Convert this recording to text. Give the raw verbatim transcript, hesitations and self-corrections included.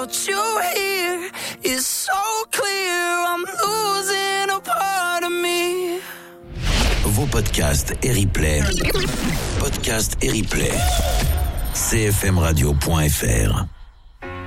without you here, it's so clear I'm losing a part of me. Vos podcasts et replays. Podcasts et replays. c f m radio point f r